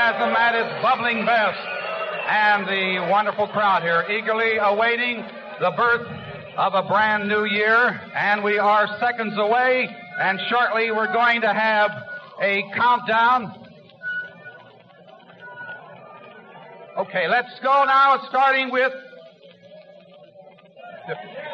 enthusiasm at its bubbling best. And the wonderful crowd here eagerly awaiting the birth of a brand new year. And we are seconds away, and shortly we're going to have a countdown. Okay, let's go now, starting with